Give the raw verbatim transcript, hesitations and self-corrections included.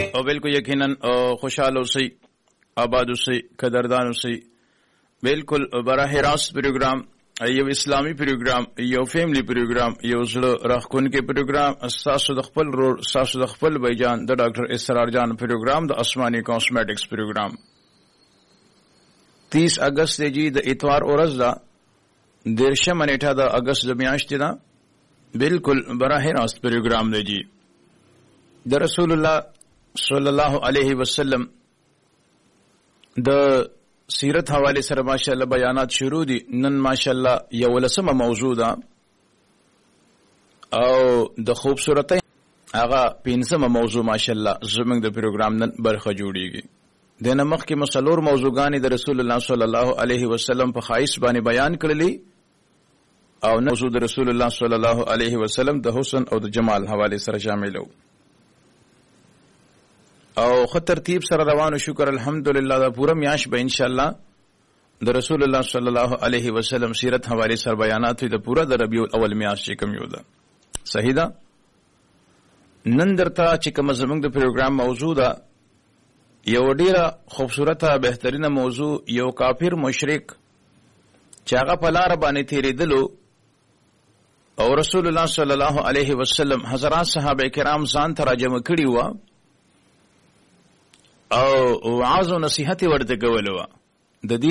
او بالکل یقینا خوشحال اوسئ آباد اوسئ قدردان اوسئ بالکل براه راست پروګرام یو اسلامي پروګرام یو فیملی پروګرام یو زړه راخونکي پروګرام تاسو د خپل رور تاسو د خپل بایجان د ډاکټر اسرار جان پروګرام د آسماني کاسمیټکس پروګرام تیس اگست دی د اتوار ورځ ده دیرشمه نیټه د اگست د میاشتې ده بالکل براه راست پروګرام دی جی د رسول الله صلی الله علیه وسلم د سیرت حواله سره ماشاءالله بیانات شروع دي نن ماشاءالله یو لسمه موضوع ده او د خوبصورتۍ هغه پنځمه موضوع ماشاءالله زموږ د پروګرام نن برخه جوړیږي د نمخ کې مسلور موضوعګانې د رسول الله صلی الله علیه وسلم په خایس باندې بیان کړلې او موضوع د رسول الله صلی الله علیه وسلم د حسن او د جمال حواله سره شامل وو او خو ترتیب سره روانو شکر الحمدلله دا پوره میاش به ان شاء الله د رسول الله صلی الله علیه وسلم سیرت حواله سره بیانات د پوره د ربیع الاول میاش چې کوم یو ده صحیح ده نن درته چې کوم زموږ د پروګرام موضوع ده یو ډیره خوبصورته بهترینه موضوع یو کافر مشرک چې هغه په لار باندې تیریدلو او رسول الله صلی الله علیه وسلم حضرات صحابه کرام ځان ته راجمع کړي وو او وعظ او نصیحت ورته کول و د